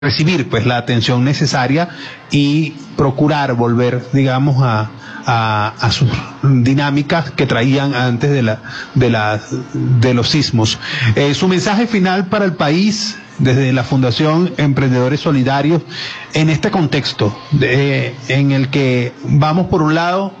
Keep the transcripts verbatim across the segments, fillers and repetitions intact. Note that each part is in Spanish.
recibir pues la atención necesaria y procurar volver, digamos, a, a, a sus dinámicas que traían antes de la de la de los sismos. Eh, su mensaje final para el país desde la Fundación Emprendedores Solidarios en este contexto de, en el que vamos por un lado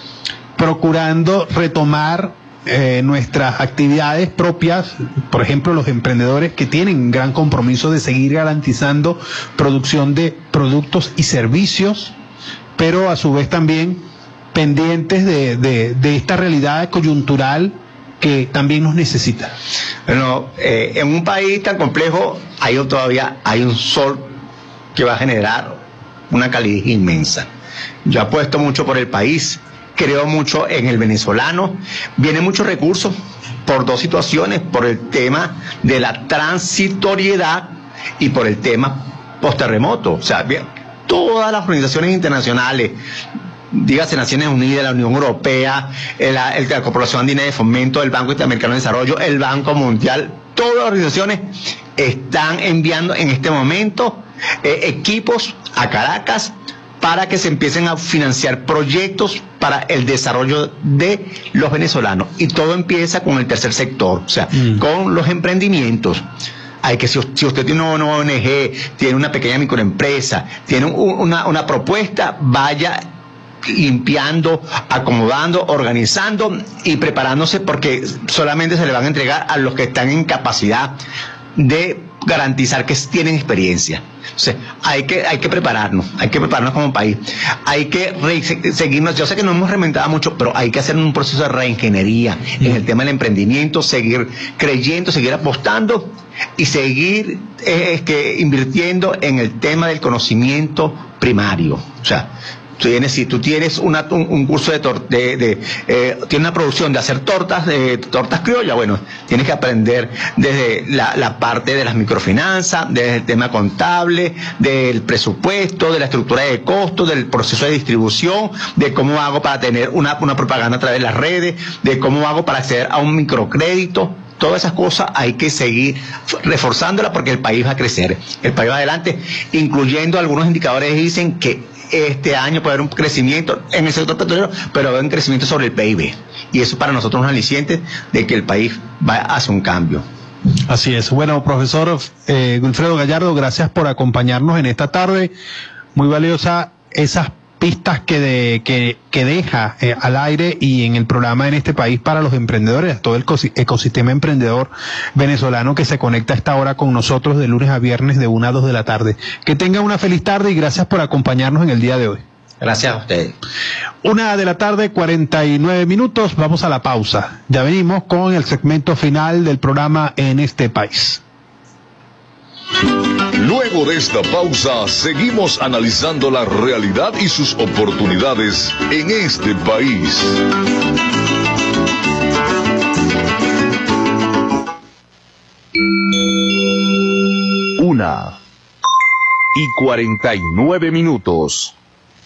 procurando retomar Eh, nuestras actividades propias, por ejemplo los emprendedores que tienen un gran compromiso de seguir garantizando producción de productos y servicios, pero a su vez también pendientes de, de, de esta realidad coyuntural que también nos necesita. Bueno, eh, en un país tan complejo hay todavía hay un sol que va a generar una calidez inmensa. Yo apuesto mucho por el país. Creo mucho en el venezolano. Vienen muchos recursos por dos situaciones, por el tema de la transitoriedad y por el tema post-terremoto. O sea, bien, todas las organizaciones internacionales, dígase Naciones Unidas, la Unión Europea, la, la Corporación Andina de Fomento, el Banco Interamericano de Desarrollo, el Banco Mundial, todas las organizaciones están enviando en este momento eh, equipos a Caracas para que se empiecen a financiar proyectos para el desarrollo de los venezolanos. Y todo empieza con el tercer sector, o sea, mm. con los emprendimientos. Hay que, si, si usted tiene una O N G, tiene una pequeña microempresa, tiene un, una, una propuesta, vaya limpiando, acomodando, organizando y preparándose, porque solamente se le van a entregar a los que están en capacidad de garantizar que tienen experiencia. O sea, hay que, hay que prepararnos, hay que prepararnos como país, hay que re seguirnos, yo sé que nos hemos reinventado mucho, pero hay que hacer un proceso de reingeniería mm. en el tema del emprendimiento, seguir creyendo, seguir apostando y seguir eh, que invirtiendo en el tema del conocimiento primario. O sea, Tú tienes, si tú tienes una, un, un curso de, tor de, de eh, tienes una producción de hacer tortas, de tortas criollas, bueno, tienes que aprender desde la, la parte de las microfinanzas, desde el tema contable, del presupuesto, de la estructura de costos, del proceso de distribución, de cómo hago para tener una, una propaganda a través de las redes, de cómo hago para acceder a un microcrédito. Todas esas cosas hay que seguir reforzándolas porque el país va a crecer, el país va adelante, incluyendo algunos indicadores que dicen que este año puede haber un crecimiento en el sector petrolero, pero va a haber un crecimiento sobre el P I B. Y eso para nosotros es un aliciente de que el país va hacia un cambio. Así es. Bueno, profesor eh, Wilfredo Gallardo, gracias por acompañarnos en esta tarde. Muy valiosa esas pistas que, de, que, que deja eh, al aire y en el programa en este país para los emprendedores, todo el ecosistema emprendedor venezolano que se conecta a esta hora con nosotros de lunes a viernes de una a dos de la tarde. Que tengan una feliz tarde y gracias por acompañarnos en el día de hoy. Gracias a ustedes. Una de la tarde, cuarenta y nueve minutos, vamos a la pausa. Ya venimos con el segmento final del programa en este país. Luego de esta pausa, seguimos analizando la realidad y sus oportunidades en este país. Una y cuarenta y nueve minutos.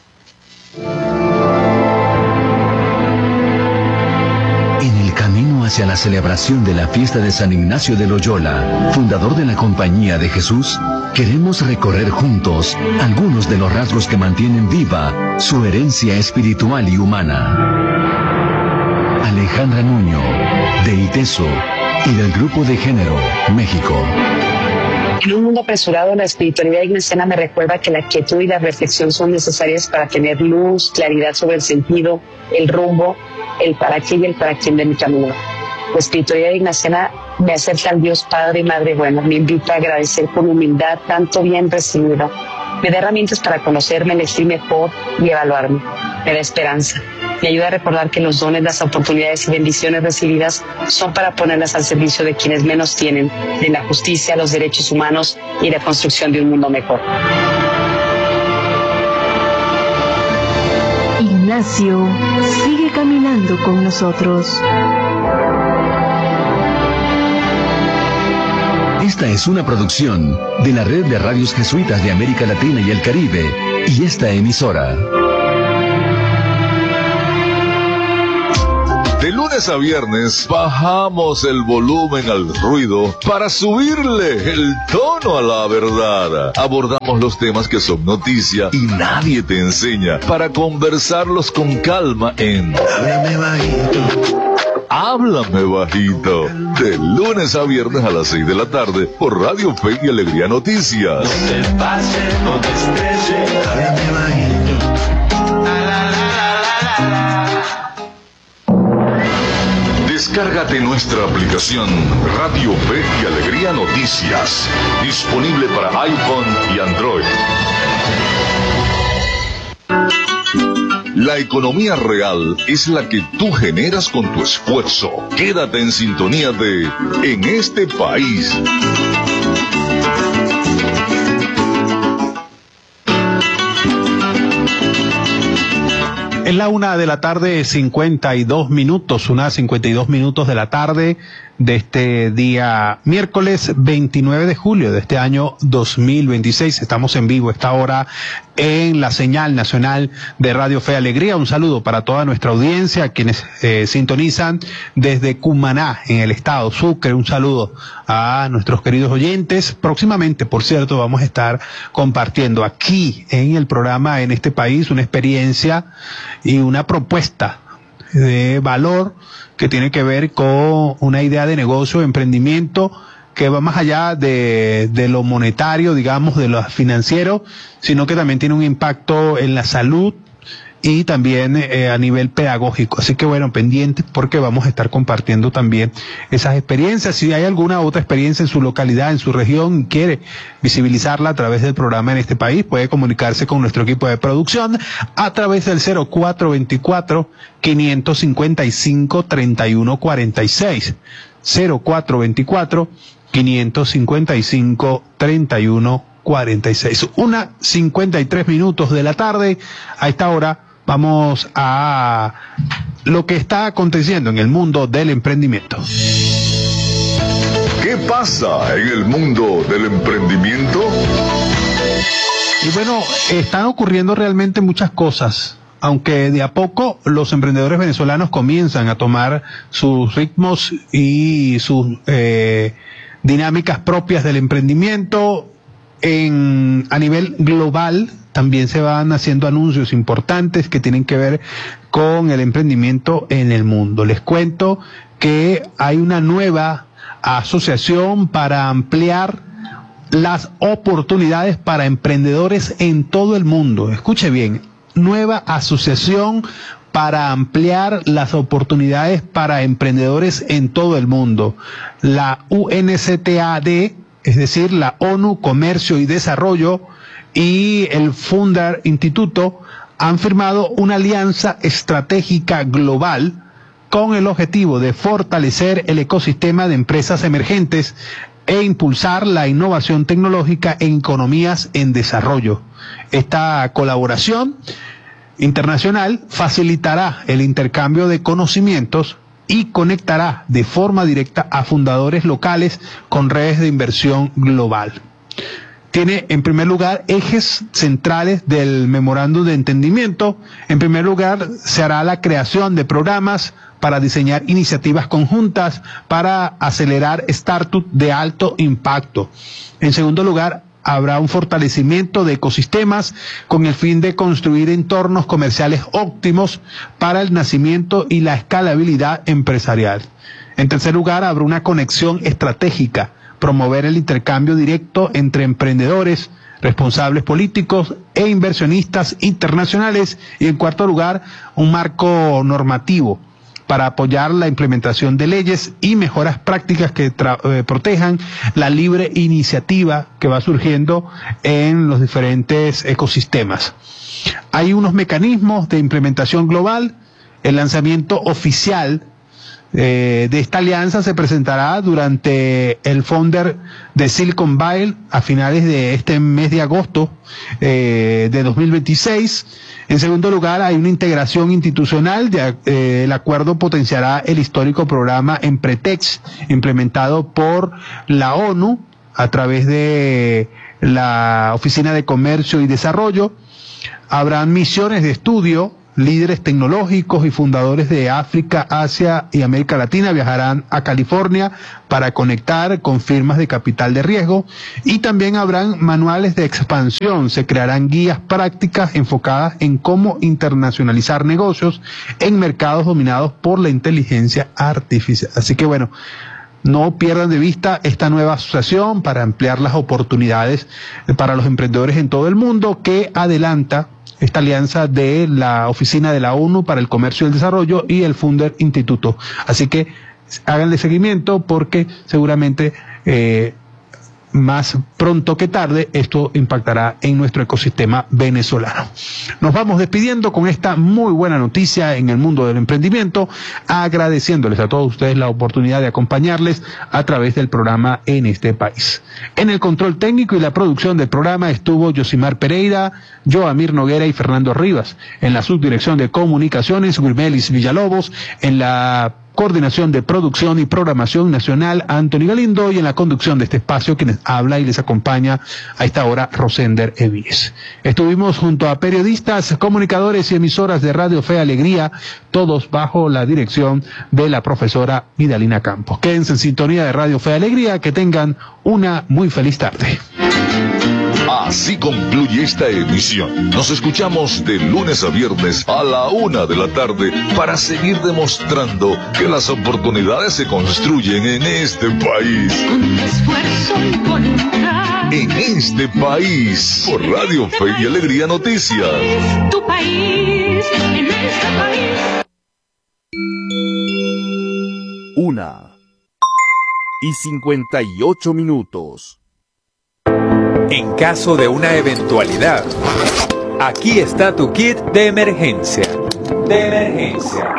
Hacia la celebración de la fiesta de San Ignacio de Loyola, fundador de la Compañía de Jesús, queremos recorrer juntos algunos de los rasgos que mantienen viva su herencia espiritual y humana. Alejandra Nuño, de ITESO y del Grupo de Género, México. En un mundo apresurado, la espiritualidad ignaciana me recuerda que la quietud y la reflexión son necesarias para tener luz, claridad sobre el sentido, el rumbo, el para qué y el para quién de mi camino. La espiritualidad ignaciana me acerca al Dios Padre y Madre Bueno, me invita a agradecer con humildad tanto bien recibido. Me da herramientas para conocerme, elegir mejor y evaluarme. Me da esperanza. Me ayuda a recordar que los dones, las oportunidades y bendiciones recibidas son para ponerlas al servicio de quienes menos tienen, de la justicia, los derechos humanos y la construcción de un mundo mejor. Ignacio sigue caminando con nosotros. Esta es una producción de la Red de Radios Jesuitas de América Latina y el Caribe y esta emisora. De lunes a viernes bajamos el volumen al ruido para subirle el tono a la verdad. Abordamos los temas que son noticia y nadie te enseña para conversarlos con calma en Háblame Bajito. Háblame Bajito. De lunes a viernes a las seis de la tarde por Radio Fe y Alegría Noticias. No te pases, no te estreses. Háblame Bajito. Descárgate nuestra aplicación Radio Fe y Alegría Noticias, disponible para iPhone y Android. La economía real es la que tú generas con tu esfuerzo. Quédate en sintonía de En este país. Es la una de la tarde, cincuenta y dos minutos, una cincuenta y dos minutos de la tarde de este día miércoles veintinueve de julio de este año dos mil veintiséis. Estamos en vivo a esta hora en la señal nacional de Radio Fe y Alegría. Un saludo para toda nuestra audiencia, quienes eh, sintonizan desde Cumaná, en el estado Sucre. Un saludo a nuestros queridos oyentes. Próximamente, por cierto, vamos a estar compartiendo aquí en el programa En este país una experiencia y una propuesta de valor que tiene que ver con una idea de negocio, emprendimiento, que va más allá de, de lo monetario, digamos, de lo financiero, sino que también tiene un impacto en la salud y también eh, a nivel pedagógico. Así que bueno, pendientes porque vamos a estar compartiendo también esas experiencias. Si hay alguna otra experiencia en su localidad, en su región, y quiere visibilizarla a través del programa En este país, puede comunicarse con nuestro equipo de producción a través del cero cuatro veinticuatro, quinientos cincuenta y cinco, treinta y uno cuarenta y seis. cero cuatro veinticuatro, quinientos cincuenta y cinco, treinta y uno cuarenta y seis. Una cincuenta y tres minutos de la tarde. A esta hora vamos a lo que está aconteciendo en el mundo del emprendimiento. ¿Qué pasa en el mundo del emprendimiento? Y bueno, están ocurriendo realmente muchas cosas, aunque de a poco los emprendedores venezolanos comienzan a tomar sus ritmos y sus eh, dinámicas propias del emprendimiento. En, a nivel global también se van haciendo anuncios importantes que tienen que ver con el emprendimiento en el mundo. Les cuento que hay una nueva asociación para ampliar las oportunidades para emprendedores en todo el mundo. Escuche bien, nueva asociación para ampliar las oportunidades para emprendedores en todo el mundo. La U N C T A D, es decir, la ONU Comercio y Desarrollo, y el Fundar Instituto han firmado una alianza estratégica global con el objetivo de fortalecer el ecosistema de empresas emergentes e impulsar la innovación tecnológica en economías en desarrollo. Esta colaboración internacional facilitará el intercambio de conocimientos y conectará de forma directa a fundadores locales con redes de inversión global. Tiene, en primer lugar, ejes centrales del memorándum de entendimiento. En primer lugar, se hará la creación de programas para diseñar iniciativas conjuntas para acelerar startups de alto impacto. En segundo lugar, habrá un fortalecimiento de ecosistemas con el fin de construir entornos comerciales óptimos para el nacimiento y la escalabilidad empresarial. En tercer lugar, habrá una conexión estratégica, promover el intercambio directo entre emprendedores, responsables políticos e inversionistas internacionales. Y en cuarto lugar, un marco normativo para apoyar la implementación de leyes y mejoras prácticas que eh, protejan la libre iniciativa que va surgiendo en los diferentes ecosistemas. Hay unos mecanismos de implementación global. El lanzamiento oficial eh, de esta alianza se presentará durante el Founder de Silicon Valley a finales de este mes de agosto eh, de dos mil veintiséis. En segundo lugar, hay una integración institucional. De, eh, el acuerdo potenciará el histórico programa Empretex, implementado por la ONU a través de la Oficina de Comercio y Desarrollo. Habrán misiones de estudio líderes tecnológicos y fundadores de África, Asia y América Latina viajarán a California para conectar con firmas de capital de riesgo, y también habrán manuales de expansión. Se crearán guías prácticas enfocadas en cómo internacionalizar negocios en mercados dominados por la inteligencia artificial. Así que bueno, no pierdan de vista esta nueva asociación para ampliar las oportunidades para los emprendedores en todo el mundo, que adelanta esta alianza de la Oficina de la ONU para el Comercio y el Desarrollo y el Funder Instituto. Así que háganle seguimiento, porque seguramente eh, más pronto que tarde esto impactará en nuestro ecosistema venezolano. Nos vamos despidiendo con esta muy buena noticia en el mundo del emprendimiento, agradeciéndoles a todos ustedes la oportunidad de acompañarles a través del programa En este país. En el control técnico y la producción del programa estuvo Yosimar Pereira, Joamir Noguera y Fernando Rivas. En la subdirección de comunicaciones, Wilmelis Villalobos. En la coordinación de producción y programación nacional, Anthony Galindo, y en la conducción de este espacio, quienes habla y les acompaña a esta hora, Rosender Evíes. Estuvimos junto a periodistas, comunicadores y emisoras de Radio Fe y Alegría, todos bajo la dirección de la profesora Vidalina Campos. Quédense en sintonía de Radio Fe y Alegría, que tengan una muy feliz tarde. Así concluye esta emisión. Nos escuchamos de lunes a viernes a la una de la tarde para seguir demostrando que las oportunidades se construyen en este país. Con esfuerzo y voluntad. En este país, por Radio Fe y Alegría Noticias. Tu país, en este país. Una y cincuenta y ocho minutos. En caso de una eventualidad, aquí está tu kit de emergencia. De emergencia.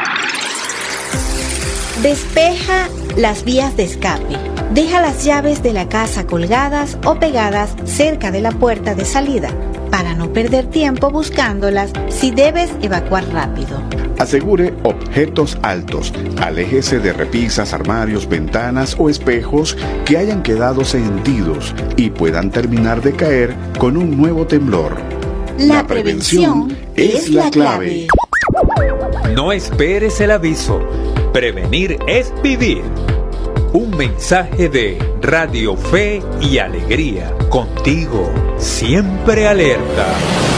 Despeja las vías de escape. Deja las llaves de la casa colgadas o pegadas cerca de la puerta de salida, para no perder tiempo buscándolas si debes evacuar rápido. Asegure objetos altos. Aléjese de repisas, armarios, ventanas o espejos que hayan quedado sentidos y puedan terminar de caer con un nuevo temblor. La, la prevención, prevención es la clave. No esperes el aviso. Prevenir es vivir. Un mensaje de Radio Fe y Alegría. Contigo, siempre alerta.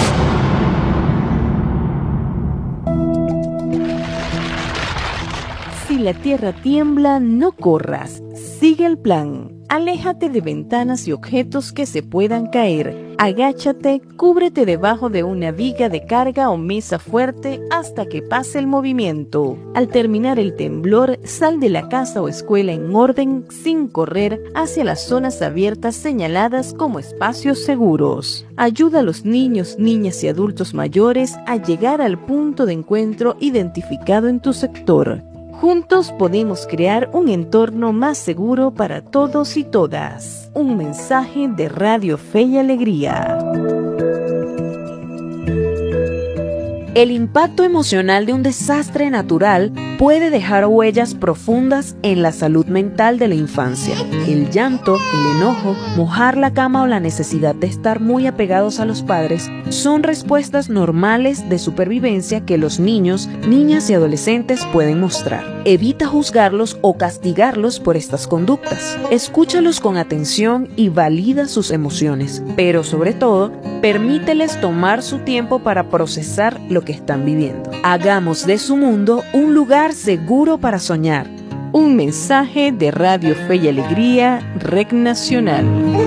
Si la tierra tiembla, no corras. Sigue el plan. Aléjate de ventanas y objetos que se puedan caer. Agáchate, cúbrete debajo de una viga de carga o mesa fuerte hasta que pase el movimiento. Al terminar el temblor, sal de la casa o escuela en orden, sin correr, hacia las zonas abiertas señaladas como espacios seguros. Ayuda a los niños, niñas y adultos mayores a llegar al punto de encuentro identificado en tu sector. Juntos podemos crear un entorno más seguro para todos y todas. Un mensaje de Radio Fe y Alegría. El impacto emocional de un desastre natural puede dejar huellas profundas en la salud mental de la infancia. El llanto, el enojo, mojar la cama o la necesidad de estar muy apegados a los padres son respuestas normales de supervivencia que los niños, niñas y adolescentes pueden mostrar. Evita juzgarlos o castigarlos por estas conductas. Escúchalos con atención y valida sus emociones, pero sobre todo, permíteles tomar su tiempo para procesar lo que están viviendo. Hagamos de su mundo un lugar seguro para soñar. Un mensaje de Radio Fe y Alegría, R E C Nacional.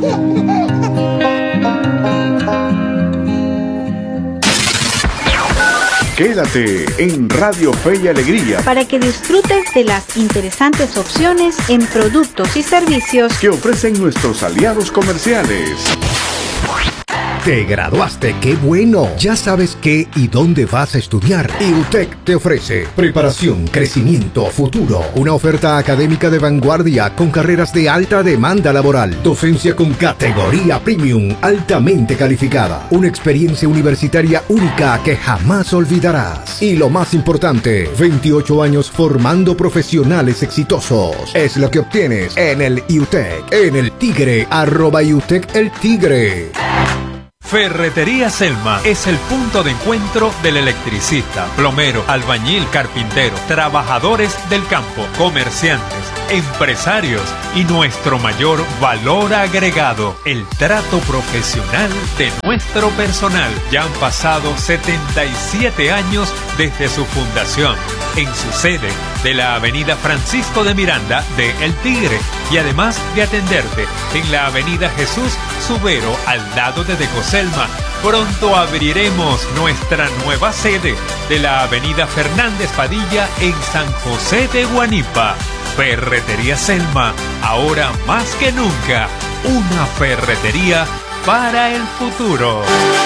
Quédate en Radio Fe y Alegría para que disfrutes de las interesantes opciones en productos y servicios que ofrecen nuestros aliados comerciales. Te graduaste, qué bueno. Ya sabes qué y dónde vas a estudiar. Y U T E C te ofrece preparación, crecimiento, futuro. Una oferta académica de vanguardia con carreras de alta demanda laboral. Docencia con categoría premium, altamente calificada. Una experiencia universitaria única que jamás olvidarás. Y lo más importante, veintiocho años formando profesionales exitosos. Es lo que obtienes en el U T E C, en el Tigre, arroba U T E C el Tigre. Ferretería Selma es el punto de encuentro del electricista, plomero, albañil, carpintero, trabajadores del campo, comerciantes, empresarios y nuestro mayor valor agregado, el trato profesional de nuestro personal. Ya han pasado setenta y siete años desde su fundación, en su sede de la avenida Francisco de Miranda de El Tigre, y además de atenderte en la avenida Jesús Subero al lado de Decoselma. Pronto abriremos nuestra nueva sede de la avenida Fernández Padilla en San José de Guanipa. Ferretería Selma, ahora más que nunca, una ferretería para el futuro.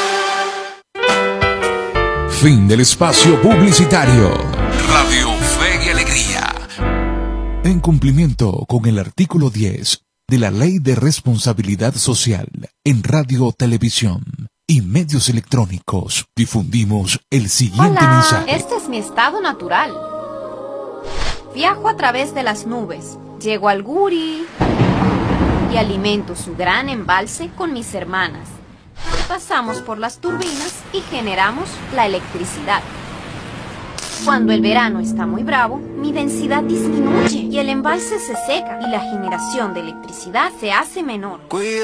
Fin del espacio publicitario. Radio Fe y Alegría. En cumplimiento con el artículo diez de la Ley de Responsabilidad Social en Radio, Televisión y Medios Electrónicos, difundimos el siguiente Hola, mensaje. este es mi estado natural. Viajo a través de las nubes, llego al Guri y alimento su gran embalse con mis hermanas. Pasamos por las turbinas y generamos la electricidad. Cuando el verano está muy bravo, mi densidad disminuye y el embalse se seca y la generación de electricidad se hace menor.